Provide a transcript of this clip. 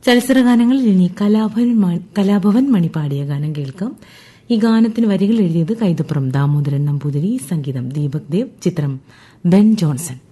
ചലച്ചിത്ര ഗാനങ്ങളിൽ ഇനി കലാഭവൻ മണി പാടിയ ഗാനം കേൾക്കാം. ഈ ഗാനത്തിന് വരികൾ എഴുതിയത് കൈതപ്പുറം ദാമോദരൻ നമ്പൂതിരി, സംഗീതം ദീപക് ദേവ്, ചിത്രം ബെൻ ജോൺസൺ.